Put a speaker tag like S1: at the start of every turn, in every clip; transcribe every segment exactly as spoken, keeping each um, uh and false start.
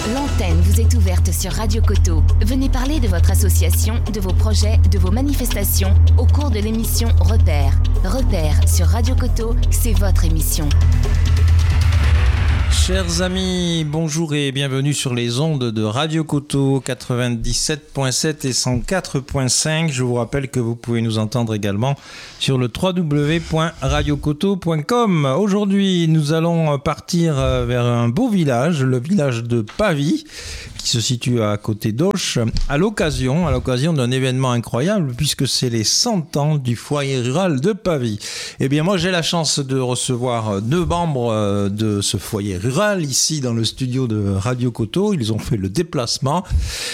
S1: L'antenne vous est ouverte sur Radio Coteau. Venez parler de votre association, de vos projets, de vos manifestations au cours de l'émission Repères. Repères sur Radio Coteau, c'est votre émission.
S2: Chers amis, bonjour et bienvenue sur les ondes de Radio Coteau quatre-vingt-dix-sept point sept et cent quatre point cinq. Je vous rappelle que vous pouvez nous entendre également sur le w w w point radio coteau point com. Aujourd'hui, nous allons partir vers un beau village, le village de Pavie, qui se situe à côté d'Auch, à l'occasion, à l'occasion d'un événement incroyable, puisque c'est les cent ans du foyer rural de Pavie. Eh bien, moi, j'ai la chance de recevoir deux membres de ce foyer rural, ici dans le studio de Radio Coteau. Ils ont fait le déplacement.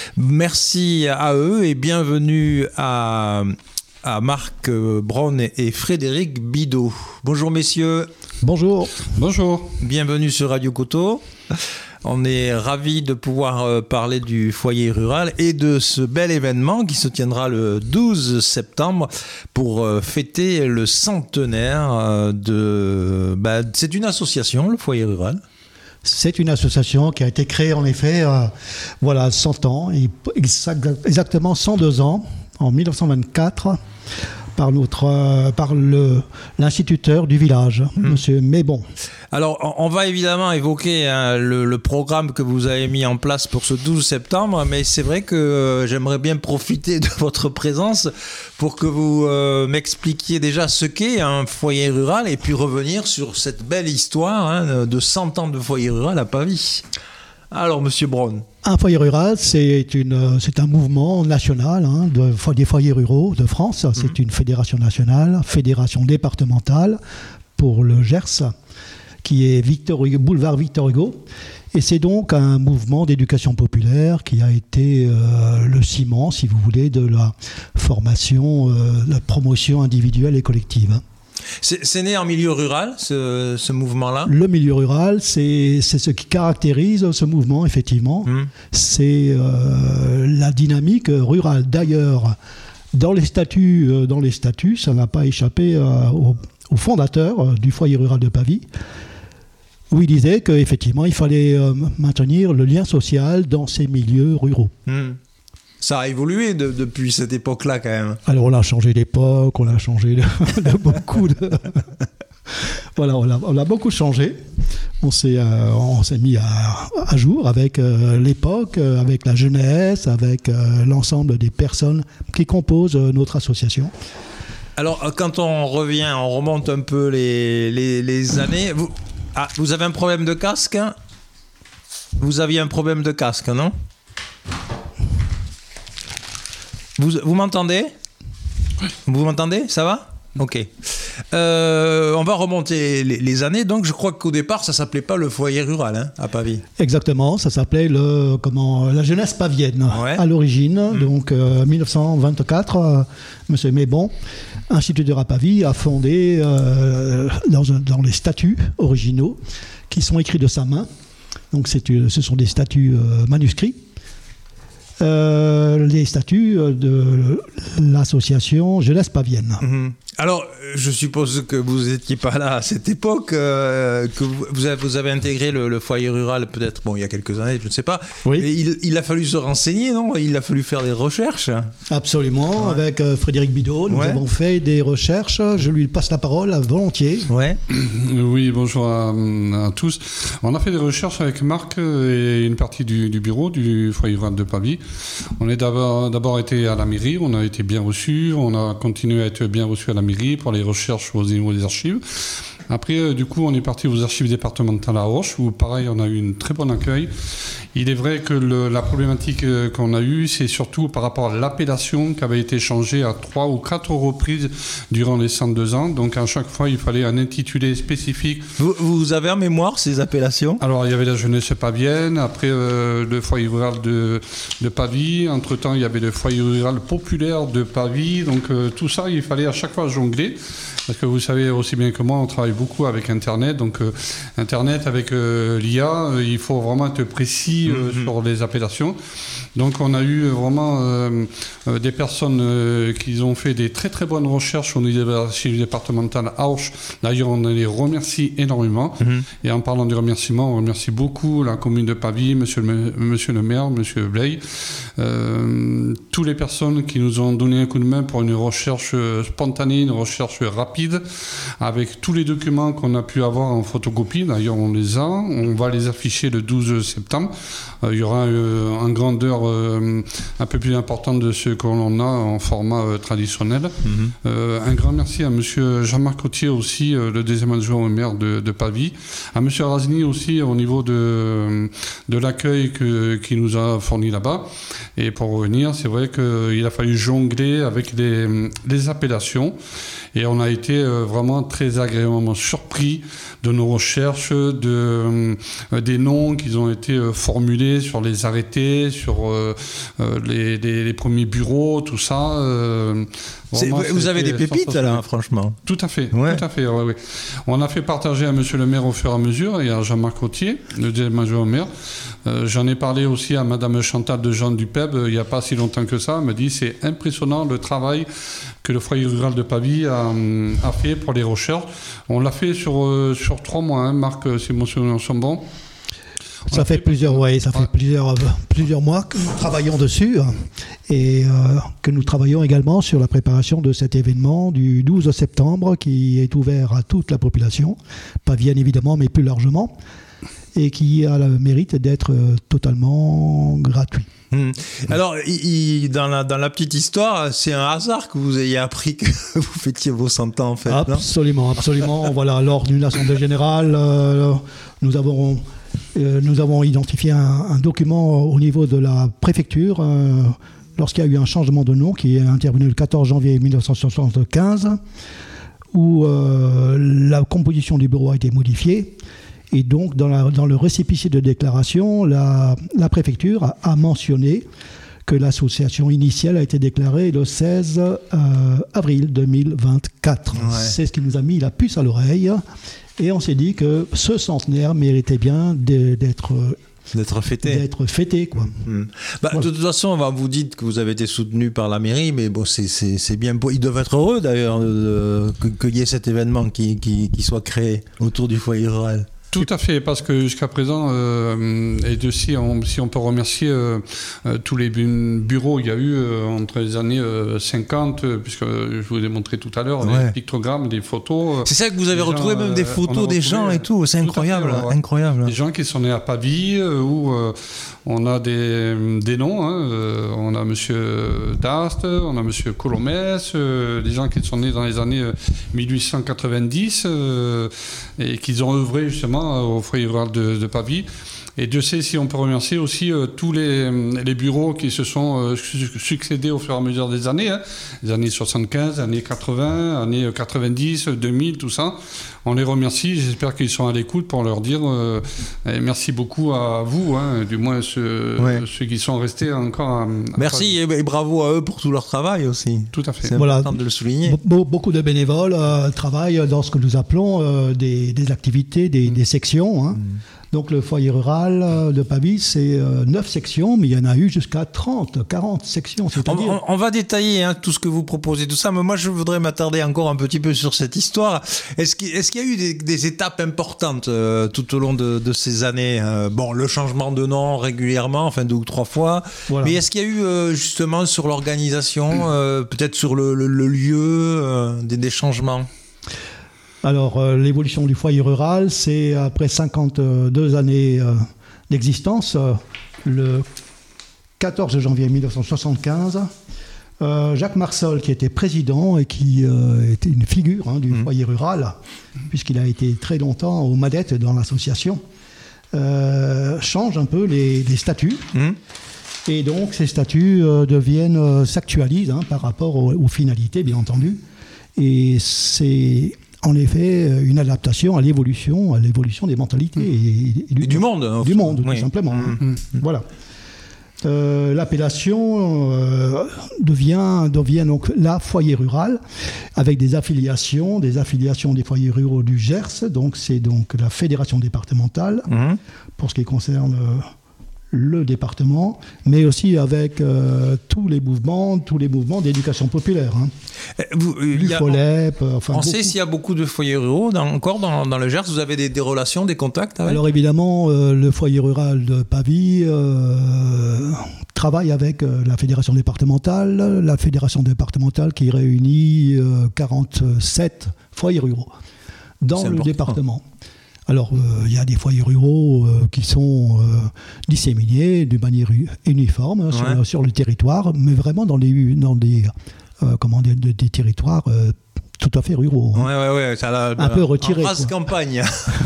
S2: Merci à eux et bienvenue à, à Marc Braun et Frédéric Bidot. Bonjour, messieurs.
S3: Bonjour. Bonjour.
S2: Bienvenue sur Radio Coteau. On est ravis de pouvoir parler du foyer rural et de ce bel événement qui se tiendra le douze septembre pour fêter le centenaire de... Bah, c'est une association, le foyer rural.
S3: C'est une association qui a été créée en effet, euh, voilà, cent ans, et exactement cent deux ans, en mille neuf cent vingt-quatre, par, notre, euh, par le, l'instituteur du village, mmh. Monsieur Mébon.
S2: Alors, on va évidemment évoquer hein, le, le programme que vous avez mis en place pour ce douze septembre, mais c'est vrai que euh, j'aimerais bien profiter de votre présence pour que vous euh, m'expliquiez déjà ce qu'est un foyer rural et puis revenir sur cette belle histoire hein, de cent ans de foyer rural à Pavie. Alors, Monsieur Braun.
S3: Un foyer rural, c'est, une, c'est un mouvement national hein, de, des foyers ruraux de France. C'est mmh. une fédération nationale, fédération départementale pour le Gers, qui est Victor Hugo, boulevard Victor Hugo. Et c'est donc un mouvement d'éducation populaire qui a été euh, le ciment, si vous voulez, de la formation, euh, la promotion individuelle et collective.
S2: C'est, c'est né en milieu rural, ce, ce mouvement-là ?
S3: Le milieu rural, c'est, c'est ce qui caractérise ce mouvement, effectivement. Mmh. C'est euh, la dynamique rurale. D'ailleurs, dans les statuts, euh, dans les statuts, ça n'a pas échappé euh, au, au fondateur euh, du foyer rural de Pavie, où il disait qu'effectivement, il fallait euh, maintenir le lien social dans ces milieux ruraux. Mmh.
S2: Ça a évolué de, depuis cette époque-là, quand même.
S3: Alors, on a changé d'époque, on a changé de, de beaucoup de... voilà, on a, on a beaucoup changé. On s'est, euh, on s'est mis à, à jour avec euh, l'époque, euh, avec la jeunesse, avec euh, l'ensemble des personnes qui composent euh, notre association.
S2: Alors, quand on revient, on remonte un peu les, les, les années... Vous, ah, vous avez un problème de casque ? Vous aviez un problème de casque, non ? Vous, vous m'entendez ? Vous m'entendez ? Ça va ? Ok. Euh, on va remonter les, les années. Donc, je crois qu'au départ, ça ne s'appelait pas le foyer rural hein, à Pavie.
S3: Exactement. Ça s'appelait le, comment, la jeunesse pavienne ouais. à l'origine. Mmh. Donc, euh, mille neuf cent vingt-quatre, euh, M. Mébon, instituteur à Pavie, a fondé euh, dans, un, dans les statuts originaux qui sont écrits de sa main. Donc, c'est, ce sont des statuts euh, manuscrits. Euh, les statuts de l'association Jeunesse Pavienne. Mmh.
S2: Alors, je suppose que vous n'étiez pas là à cette époque, euh, que vous, vous, avez, vous avez intégré le, le foyer rural peut-être, bon, il y a quelques années, je ne sais pas. Oui. Et il, il a fallu se renseigner, non ? Il a fallu faire des recherches.
S3: Absolument, ouais. Avec euh, Frédéric Bidot, nous ouais. avons fait des recherches. Je lui passe la parole à volontiers.
S2: Ouais.
S4: Oui, bonjour à, à tous. On a fait des recherches avec Marc et une partie du, du bureau du foyer rural de Pavie. On est d'abord, d'abord été à la mairie, on a été bien reçus, on a continué à être bien reçus à la mairie pour les recherches au niveau des archives. Après, euh, du coup, on est parti aux archives départementales à Auch, où pareil, on a eu un très bon accueil. Il est vrai que le, la problématique euh, qu'on a eue, c'est surtout par rapport à l'appellation qui avait été changée à trois ou quatre reprises durant les cent deux ans. Donc, à chaque fois, il fallait un intitulé spécifique.
S2: Vous, vous avez en mémoire ces appellations ?
S4: Alors, il y avait la jeunesse pavienne, après euh, le foyer rural de, de Pavie. Entre-temps, il y avait le foyer rural populaire de Pavie. Donc, euh, tout ça, il fallait à chaque fois jongler. Parce que vous savez aussi bien que moi, on travaille beaucoup avec Internet. Donc, euh, Internet, avec euh, l'I A, euh, il faut vraiment être précis euh, mm-hmm. sur les appellations. Donc, on a eu vraiment euh, euh, des personnes euh, qui ont fait des très très bonnes recherches au niveau de l'archive départementale Auch. D'ailleurs, on les remercie énormément. Mm-hmm. Et en parlant du remerciement, on remercie beaucoup la commune de Pavie, monsieur le, monsieur le maire, monsieur Bley, euh, toutes les personnes qui nous ont donné un coup de main pour une recherche spontanée, une recherche rapide, avec tous les documents qu'on a pu avoir en photocopie. D'ailleurs, on les a. On va les afficher le douze septembre. Euh, il y aura euh, en grandeur euh, un peu plus importante de ce que l'on a en format euh, traditionnel. Mm-hmm. Euh, un grand merci à monsieur Jean-Marc Cotier aussi, euh, le deuxième adjoint au maire de, de Pavie. À monsieur Razny aussi, au niveau de, de l'accueil que, qu'il nous a fourni là-bas. Et pour revenir, c'est vrai qu'il a fallu jongler avec les, les appellations. Et on a été euh, vraiment très agréablement surpris de nos recherches, de, euh, des noms qui ont été euh, formulés sur les arrêtés, sur euh, euh, les, les, les premiers bureaux, tout ça. Euh,
S2: vraiment, vous avez des pépites là, franchement.
S4: Tout à fait, ouais. tout à fait. Ouais, ouais. On a fait partager à monsieur le maire au fur et à mesure et à Jean-Marc Cotier, le deuxième adjoint au maire. Euh, j'en ai parlé aussi à madame Chantal de Jean du P E B il n'y a pas si longtemps que ça. Elle me dit c'est impressionnant le travail que le foyer rural de Pavie a, a fait pour les recherches. On l'a fait sur, euh, sur trois mois, hein, Marc, si mes souvenirs sont bons.
S3: On ça fait, fait plusieurs, ouais, ça ouais. fait plusieurs, plusieurs mois que nous travaillons dessus et euh, que nous travaillons également sur la préparation de cet événement du douze septembre qui est ouvert à toute la population, pavienne évidemment, mais plus largement, et qui a le mérite d'être totalement gratuit.
S2: Mmh. Alors, il, il, dans, la, dans la petite histoire, c'est un hasard que vous ayez appris que vous fêtiez vos cent ans, en fait.
S3: Absolument, non absolument. Voilà, lors d'une assemblée générale, euh, nous avons, euh, nous avons identifié un, un document au niveau de la préfecture euh, lorsqu'il y a eu un changement de nom qui est intervenu le quatorze janvier mille neuf cent soixante-quinze, où euh, la composition du bureau a été modifiée. Et donc, dans, la, dans le récépissé de déclaration, la, la préfecture a, a mentionné que l'association initiale a été déclarée le seize avril deux mille vingt-quatre. Ouais. C'est ce qui nous a mis la puce à l'oreille. Et on s'est dit que ce centenaire méritait bien de, d'être...
S2: D'être fêté.
S3: D'être fêté, quoi.
S2: Mmh. Bah, voilà. De toute façon, vous dites que vous avez été soutenu par la mairie, mais bon, c'est, c'est, c'est bien. Ils doivent être heureux, d'ailleurs, de, de, qu'il y ait cet événement qui, qui, qui soit créé autour du foyer rural.
S4: Tout à fait, parce que jusqu'à présent, euh, et aussi, on, si on peut remercier euh, euh, tous les bureaux, il y a eu euh, entre les années euh, cinquante, puisque je vous ai montré tout à l'heure, ouais. des pictogrammes, des photos.
S2: C'est ça que vous avez retrouvé, gens, même des photos des gens et tout, c'est incroyable, tout fait, ouais. incroyable.
S4: Des gens qui sont nés à Pavie, euh, où euh, on a des, des noms, hein, euh, on a monsieur Dast, on a monsieur Colomès, euh, des gens qui sont nés dans les années euh, mille huit cent quatre-vingt-dix, euh, et qui ont œuvré justement au foyer rural de, de Pavie. Et Dieu sait si on peut remercier aussi euh, tous les, les bureaux qui se sont euh, succédés au fur et à mesure des années, hein, les années soixante-quinze, années quatre-vingts, années quatre-vingt-dix, deux mille, tout ça. On les remercie, j'espère qu'ils sont à l'écoute pour leur dire euh, merci beaucoup à vous, hein, du moins ceux, ouais. ceux qui sont restés encore à, à
S2: merci et, et bravo à eux pour tout leur travail aussi.
S4: Tout à fait.
S2: C'est voilà. important de le souligner.
S3: Be- beaucoup de bénévoles euh, travaillent dans ce que nous appelons euh, des, des activités, des, mmh. des sections, hein. Mmh. Donc le foyer rural de Pavie, c'est euh, neuf sections, mais il y en a eu jusqu'à trente, quarante sections. C'est-à-dire...
S2: On, on va détailler hein, tout ce que vous proposez, tout ça, mais moi je voudrais m'attarder encore un petit peu sur cette histoire. Est-ce qu'il, est-ce qu'il y a eu des, des étapes importantes euh, tout au long de, de ces années euh, Bon, le changement de nom régulièrement, enfin deux ou trois fois, voilà. Mais est-ce qu'il y a eu euh, justement sur l'organisation, euh, peut-être sur le, le, le lieu, euh, des, des changements ?
S3: Alors, euh, l'évolution du foyer rural, c'est après cinquante-deux années euh, d'existence, euh, le quatorze janvier mille neuf cent soixante-quinze, euh, Jacques Marsol, qui était président et qui euh, était une figure hein, du mmh. foyer rural, puisqu'il a été très longtemps aux manettes dans l'association, euh, change un peu les, les statuts. Mmh. Et donc, ces statuts euh, deviennent, euh, s'actualisent hein, par rapport aux, aux finalités, bien entendu. Et c'est... en effet, une adaptation à l'évolution, à l'évolution des mentalités. Et,
S2: et du, et du monde.
S3: Du monde, oui. tout simplement. Mmh. Mmh. Voilà. euh, l'appellation euh, devient, devient donc la foyer rural, avec des affiliations, des affiliations des foyers ruraux du Gers. Donc c'est donc la fédération départementale, mmh. pour ce qui concerne euh, le département, mais aussi avec euh, tous les mouvements, tous les mouvements d'éducation populaire. Hein.
S2: Vous,
S3: L'U F O L E P.
S2: On,
S3: enfin,
S2: on
S3: beaucoup.
S2: sait s'il y a beaucoup de foyers ruraux dans, encore dans, dans le Gers. Vous avez des, des relations, des contacts avec ?
S3: Alors évidemment, euh, le foyer rural de Pavie euh, travaille avec euh, la fédération départementale, la fédération départementale qui réunit euh, quarante-sept foyers ruraux dans
S2: C'est
S3: le
S2: important.
S3: département. Alors, il euh, y a des foyers ruraux euh, qui sont euh, disséminés de manière uniforme ouais. sur, sur le territoire, mais vraiment dans des, dans des, euh, comment dire, des, des territoires euh, tout à fait ruraux.
S2: Hein. Ouais, ouais, ouais, ça l'a,
S3: un peu retiré.
S2: En race campagne.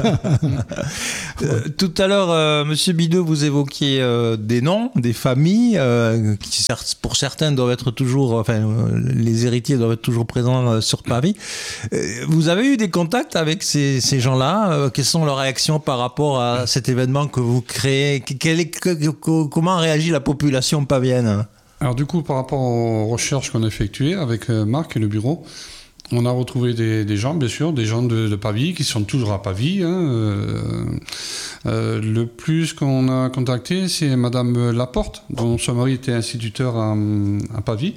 S2: euh, tout à l'heure, euh, Monsieur Bidot, vous évoquiez euh, des noms, des familles, euh, qui pour certains doivent être toujours, enfin, euh, les héritiers doivent être toujours présents euh, sur Pavie. Euh, vous avez eu des contacts avec ces, ces gens-là euh, Quelles sont leurs réactions par rapport à cet événement que vous créez Quel est, que, que, Comment réagit la population pavienne ?
S4: Alors du coup, par rapport aux recherches qu'on a effectuées avec Marc et le bureau, on a retrouvé des, des gens, bien sûr, des gens de, de Pavie, qui sont toujours à Pavie. Hein. Euh, euh, le plus qu'on a contacté, c'est Madame Laporte, dont son mari était instituteur à, à Pavie,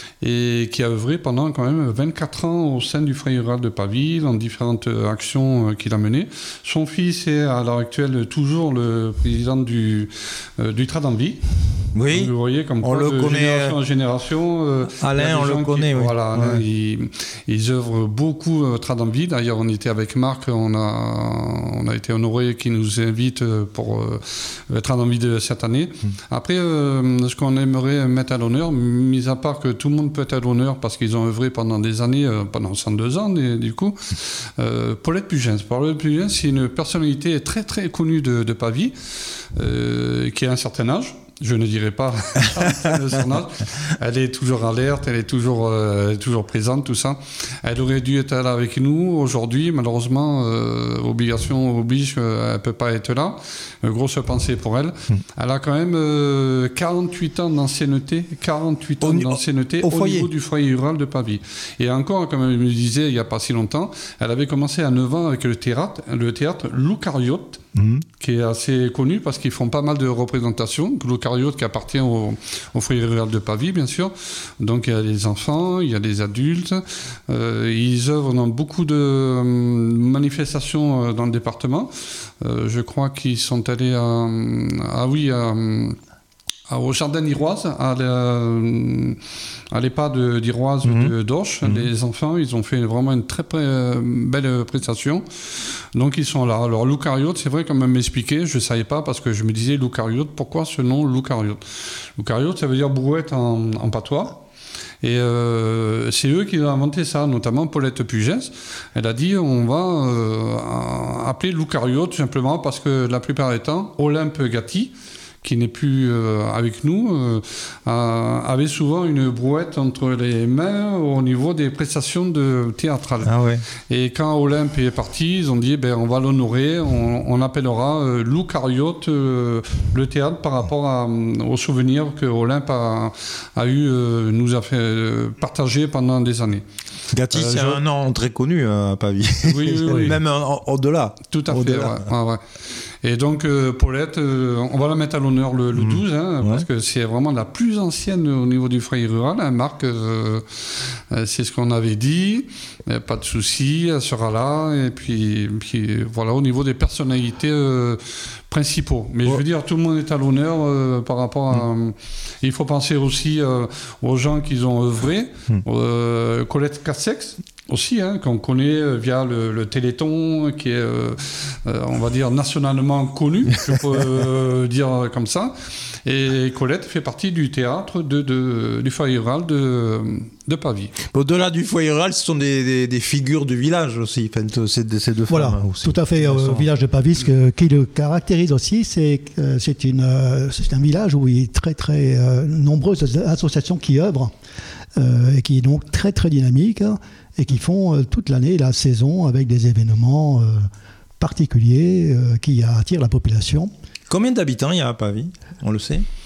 S4: et qui a œuvré pendant quand même vingt-quatre ans au sein du foyer rural de Pavie, dans différentes actions qu'il a menées. Son fils est à l'heure actuelle toujours le président du, euh, du Tradambi.
S2: Oui,
S4: donc vous voyez comme
S2: on
S4: quoi,
S2: le
S4: de
S2: connaît.
S4: génération en génération. Euh,
S2: Alain, on le connaît.
S4: Qui,
S2: oui.
S4: Voilà,
S2: ouais.
S4: Alain, ils, ils œuvrent beaucoup au Tradambi. D'ailleurs, on était avec Marc, on a, on a été honoré qu'il nous invite pour euh, le Tradambi de cette année. Mmh. Après, euh, ce qu'on aimerait mettre à l'honneur, mis à part que tout le monde peut être à l'honneur parce qu'ils ont œuvré pendant des années, euh, pendant cent deux ans, et, du coup, euh, Paulette Pugens. Paulette Pugens, c'est une personnalité très très connue de, de Pavie, euh, qui a un certain âge. Je ne dirais pas son âge. Elle est toujours alerte, elle est toujours, euh, elle est toujours présente, tout ça. Elle aurait dû être là avec nous aujourd'hui. Malheureusement, euh, obligation oblige, euh, elle ne peut pas être là. Euh, grosse pensée pour elle. Mmh. Elle a quand même euh, quarante-huit ans d'ancienneté, quarante-huit ans au, d'ancienneté au, au niveau du foyer rural de Pavie. Et encore, comme elle me disait il n'y a pas si longtemps, elle avait commencé à neuf ans avec le théâtre, le théâtre Loucariote, mmh. qui est assez connu parce qu'ils font pas mal de représentations. Loucariote qui appartient au, au foyer rural de Pavie, bien sûr. Donc il y a des enfants, il y a des adultes. Euh, ils œuvrent dans beaucoup de euh, manifestations euh, dans le département. Euh, je crois qu'ils sont allés à, ah oui, à, à, au Jardin d'Iroise, à, à l'EHPAD d'Iroise mmh. de d'Auch. Mmh. Les enfants, ils ont fait vraiment une très euh, belle prestation. Donc ils sont là. Alors l'eucaryote, c'est vrai, comme elle m'expliquait, je ne savais pas parce que je me disais l'eucaryote, pourquoi ce nom l'eucaryote ? L'eucaryote, ça veut dire brouette en, en patois. Et euh, c'est eux qui ont inventé ça, notamment Paulette Pugens. Elle a dit on va euh, appeler l'eucaryote simplement parce que la plupart du temps, Olympe Gatti, qui n'est plus euh, avec nous, euh, avait souvent une brouette entre les mains au niveau des prestations de théâtrales.
S2: Ah ouais.
S4: Et quand Olympe est parti, ils ont dit ben, on va l'honorer, on, on appellera euh, l'eucaryote euh, le théâtre par rapport à, aux souvenirs que Olympe a, a eu, euh, nous a fait euh, partager pendant des années.
S2: Gatti, euh, c'est je... un nom très connu à Pavie.
S4: Oui, oui, oui.
S2: Même au-delà.
S4: Tout à fait, ouais, ouais, ouais. Et donc, euh, Paulette, euh, on va la mettre à l'honneur le, le mmh. douze, hein, ouais. parce que c'est vraiment la plus ancienne au niveau du foyer rural. Hein, Marc, euh, c'est ce qu'on avait dit. Pas de souci, elle sera là. Et puis, puis voilà, au niveau des personnalités euh, principaux. Mais ouais. je veux dire, tout le monde est à l'honneur euh, par rapport à... Mmh. Il faut penser aussi euh, aux gens qui ont œuvré. Mmh. Euh, Colette Cassex, aussi, hein, qu'on connaît via le, le Téléthon, qui est, euh, euh, on va dire, nationalement connu, je peux euh, dire comme ça. Et Colette fait partie du théâtre de, de, du foyer rural de, de Pavie.
S2: Au-delà du foyer rural, ce sont des, des, des figures du village aussi, enfin, ces, ces deux
S3: voilà,
S2: femmes. Aussi.
S3: Tout à fait, au village de Pavie, ce que, qui le caractérise aussi, c'est que c'est, une, euh, c'est un village où il y a très, très euh, nombreuses associations qui œuvrent, euh, et qui est donc très, très dynamique, hein, et qui font euh, toute l'année la saison avec des événements euh, particuliers euh, qui attirent la population.
S2: Combien d'habitants il y a à Pavie ? On le sait ?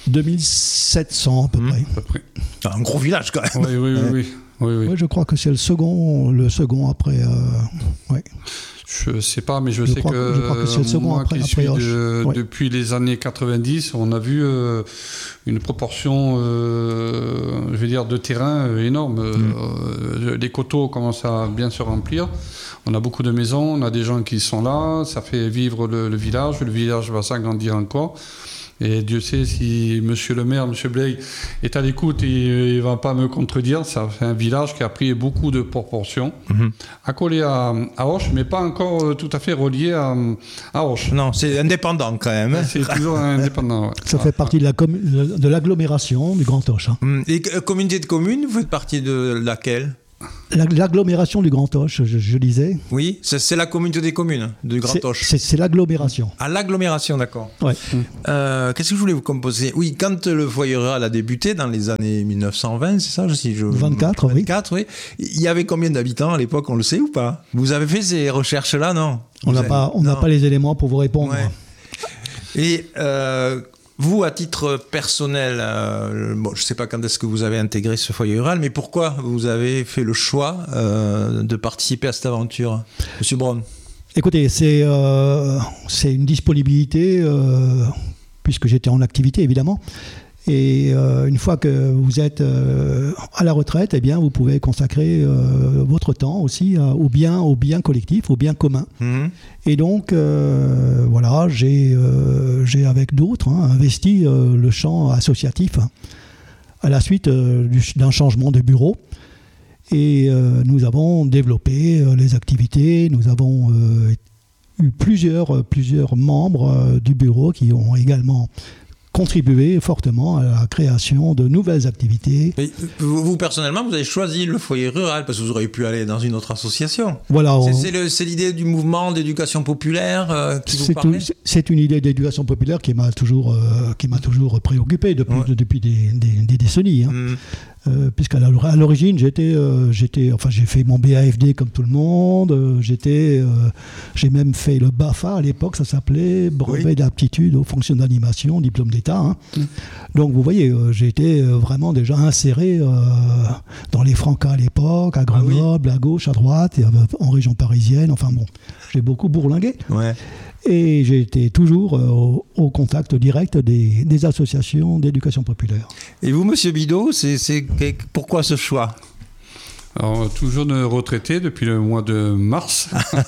S3: deux mille sept cents à peu
S2: Mmh.
S3: près.
S4: À peu près.
S2: Un gros village quand même.
S4: Oui, oui, oui. oui. oui, oui.
S3: Ouais, je crois que c'est le second, le second après. Euh, ouais.
S4: Je ne sais pas, mais je,
S3: Je
S4: sais
S3: crois
S4: que,
S3: que- je crois que c'est le second
S4: moi
S3: après-
S4: qui
S3: après
S4: suis
S3: Hoche.
S4: de-
S3: Ouais.
S4: depuis les années quatre-vingt-dix, on a vu euh, une proportion, euh, je vais dire, de terrain euh, énorme. Euh, les coteaux commencent à bien se remplir. On a beaucoup de maisons, on a des gens qui sont là, ça fait vivre le, le village. Le village va s'agrandir encore. Et Dieu sait si monsieur le maire, monsieur Blake, est à l'écoute et il ne va pas me contredire. Ça fait un village qui a pris beaucoup de proportions,
S2: Mhm.
S4: accolé à, à Auch, mais pas encore euh, tout à fait relié à, à Auch.
S2: Non, c'est indépendant quand même. hein.
S4: C'est toujours indépendant. Ouais.
S3: Ça fait partie de, la commu- de l'agglomération du Grand Auch. hein.
S2: Hum, Et euh, communauté de communes, vous faites partie de laquelle?
S3: La- L'agglomération du Grand Auch, je, je disais.
S2: Oui, c'est c'est la communauté des communes du Grand
S3: c'est-
S2: Auch.
S3: C'est c'est l'agglomération.
S2: À l'agglomération, d'accord.
S3: Ouais.
S2: Euh, Qu'est-ce que je voulais vous composer? Oui, quand le foyer rural a débuté dans les années mille neuf cent vingt, c'est ça si je...
S3: vingt-quatre, oui.
S2: vingt-quatre, oui. Il y avait combien d'habitants à l'époque, on le sait ou pas? Vous avez fait ces recherches-là, non?
S3: On n'a
S2: Vous
S3: pas,
S2: avez-
S3: on n'a
S2: non.
S3: pas les éléments pour vous répondre.
S2: Ouais. Et euh, vous, à titre personnel, euh, bon, je ne sais pas quand est-ce que vous avez intégré ce foyer rural, mais pourquoi vous avez fait le choix euh, de participer à cette aventure, Monsieur Braun?
S3: Écoutez, c'est euh, c'est une disponibilité, euh, puisque j'étais en activité évidemment. Et euh, une fois que vous êtes euh, à la retraite, eh bien, vous pouvez consacrer euh, votre temps aussi euh, au bien, au bien collectif, au bien commun.
S2: Mhm.
S3: Et donc, euh, voilà, j'ai euh, j'ai avec d'autres hein, investi euh, le champ associatif hein, à la suite euh, du- d'un changement de bureau. Et euh, nous avons développé euh, les activités, nous avons euh, eu plusieurs, plusieurs membres euh, du bureau qui ont également contribué fortement à la création de nouvelles activités.
S2: Mais vous, vous, personnellement, vous avez choisi le foyer rural parce que vous auriez pu aller dans une autre association.
S3: Voilà, on-
S2: C'est- C'est le- c'est l'idée du mouvement d'éducation populaire euh, qui vous
S3: c'est
S2: parlait?
S3: tout- c'est une idée d'éducation populaire qui m'a toujours, euh, qui m'a toujours préoccupé depuis,
S2: Ouais.
S3: depuis des, des- des décennies. hein.
S2: Mhm.
S3: Euh, puisqu'à l'or- à l'origine, j'étais, euh, j'étais, enfin, j'ai fait mon B A F D comme tout le monde. euh, j'étais, euh, j'ai même fait le B A F A à l'époque, ça s'appelait brevet
S2: Oui.
S3: d'aptitude aux fonctions d'animation, diplôme d'État. hein. Donc, vous voyez, euh, j'ai été euh, vraiment déjà inséré euh, dans les Francas à l'époque, à
S2: Ah oui.
S3: Grenoble, à gauche, à droite, et, euh, en région parisienne. Enfin bon, j'ai beaucoup bourlingué.
S2: Ouais.
S3: Et j'ai été toujours euh, au, au contact direct des, des associations d'éducation populaire.
S2: Et vous, Monsieur Bidot, c'est c'est- pourquoi ce choix?
S4: Alors, tout jeune retraité depuis le mois de mars.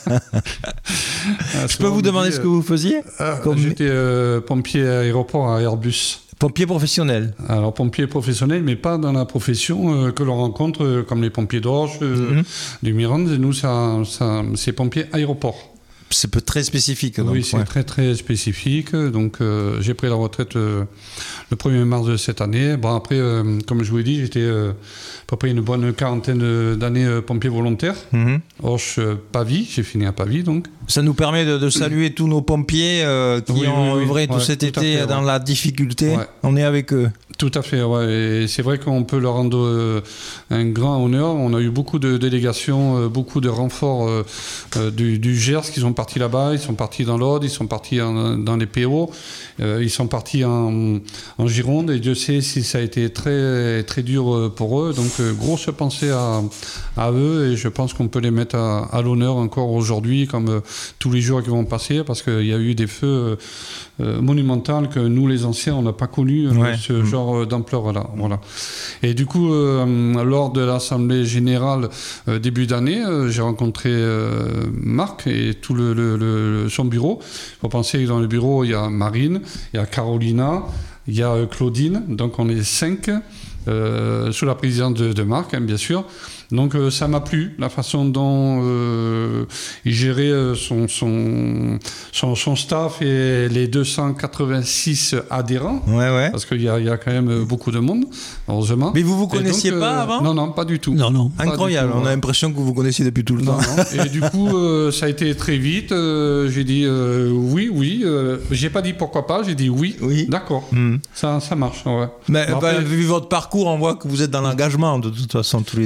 S2: Je peux vous demander ce que vous faisiez? Comme
S4: J'étais euh, pompier aéroport à Airbus.
S2: pompier professionnel.
S4: Alors, pompier professionnel, mais pas dans la profession euh, que l'on rencontre, euh, comme les pompiers d'Orge, euh,
S2: Mhm.
S4: du Mirande. Et nous, ça, ça, c'est pompier aéroport.
S2: C'est peu- très spécifique. donc,
S4: Oui, c'est
S2: ouais.
S4: très très spécifique. Donc euh, j'ai pris la retraite euh, le premier mars de cette année. Bon, après, euh, comme je vous l'ai dit, j'étais euh, à peu près une bonne quarantaine de- d'années euh, pompier volontaire.
S2: Mhm.
S4: Orche, euh, Pavie, j'ai fini à Pavie donc.
S2: Ça nous permet de, de saluer tous nos pompiers euh, qui
S4: Oui,
S2: ont
S4: oui, oui.
S2: œuvré tout
S4: Ouais,
S2: cet
S4: tout à
S2: été
S4: fait,
S2: dans
S4: ouais.
S2: la difficulté.
S4: Ouais.
S2: On est avec eux.
S4: Tout à fait, ouais. Et c'est vrai qu'on peut leur rendre euh, un grand honneur. On a eu beaucoup de délégations, euh, beaucoup de renforts euh, euh, du, du Gers qui sont partis là-bas. Ils sont partis dans l'Aude, ils sont partis en- dans les P O, euh, ils sont partis en, en Gironde. Et Dieu sait si ça a été très, très dur euh, pour eux. Donc, euh, grosse pensée à, à eux. Et je pense qu'on peut les mettre à, à l'honneur encore aujourd'hui, comme euh, tous les jours qui vont passer, parce qu'il y a eu des feux euh, euh, monumentaux que nous, les anciens, on n'a pas connu euh,
S2: Ouais.
S4: ce
S2: Mmh.
S4: genre euh, d'ampleur-là. Voilà. Et du coup, euh, lors de l'Assemblée générale euh, début d'année, euh, j'ai rencontré euh, Marc et tout le, le- le- son bureau. Il faut penser que dans le bureau, il y a Marine, il y a Carolina, il y a euh, Claudine. Donc on est cinq, euh, sous la présidence de, de Marc, hein, bien sûr. Donc euh, ça m'a plu, la façon dont euh, il gérait euh, son, son, son, son staff et les deux cent quatre-vingt-six adhérents.
S2: Ouais, ouais.
S4: Parce qu'il y, a- il y a quand même beaucoup de monde, heureusement.
S2: Mais vous vous
S4: Et
S2: connaissiez
S4: donc,
S2: pas
S4: euh,
S2: avant?
S4: Non, non, pas du tout.
S3: Non, non.
S4: Pas
S2: Incroyable.
S4: du tout,
S2: On a
S4: ouais.
S2: l'impression que vous vous connaissiez depuis tout le
S4: Non,
S2: temps.
S4: non. Et du coup, euh, ça a été très vite. Euh, j'ai dit euh, oui, oui. Euh, j'ai pas dit pourquoi pas, j'ai dit oui.
S2: Oui.
S4: D'accord.
S2: Hmm.
S4: Ça, ça marche, ouais.
S2: Mais
S4: Bon,
S2: bah,
S4: après-
S2: vu votre parcours, on voit que vous êtes dans l'engagement de toute façon tous les deux.
S4: Oui, bah,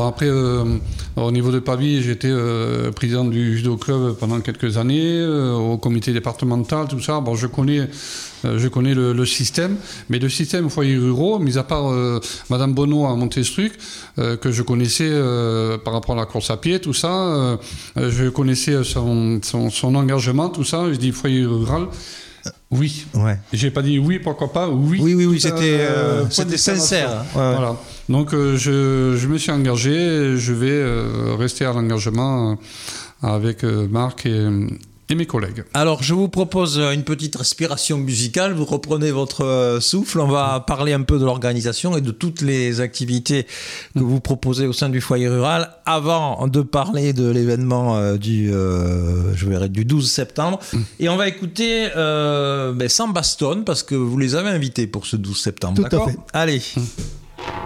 S4: Bon, après, euh, au niveau de Pavie, j'étais euh, président du judo club pendant quelques années, euh, au comité départemental, tout ça. Bon, je connais, euh, je connais le, le système, mais le système foyer ruraux, mis à part euh, Madame Bonneau à Montestruc, euh, que je connaissais euh, par rapport à la course à pied, tout ça, euh, je connaissais son, son, son engagement, tout ça. Je dis foyer rural. Oui.
S2: Ouais.
S4: J'ai pas dit oui, pourquoi pas. Oui.
S2: Oui, oui, oui, c'était,
S4: euh,
S2: euh, c'était sincère. Ouais, ouais.
S4: Voilà. Donc euh, je, je me suis engagé. Je vais euh, rester à l'engagement avec euh, Marc et, et mes collègues.
S2: Alors, je vous propose une petite respiration musicale. Vous reprenez votre souffle. On va parler un peu de l'organisation et de toutes les activités que vous proposez au sein du foyer rural avant de parler de l'événement du, euh, je verrai, du douze septembre. Et on va écouter euh, ben, Sans Bastonne parce que vous les avez invités pour ce douze septembre.
S3: Tout
S2: d'accord ?
S3: à fait.
S2: Allez.
S4: Mmh.